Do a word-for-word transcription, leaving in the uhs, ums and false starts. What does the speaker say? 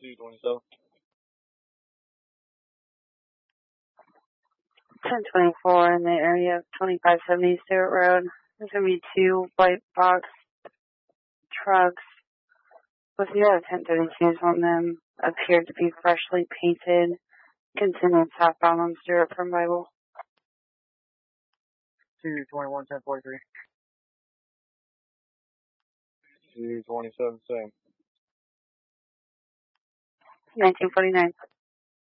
two twenty-seven. ten twenty-four in the area of twenty-five seventy Stewart Road. There's going to be two white box trucks with no tent thirty-twos on them. Appear to be freshly painted. Continued southbound on Stewart from Bible. two twenty-one, ten forty-three. two twenty-seven, same. nineteen forty-nine.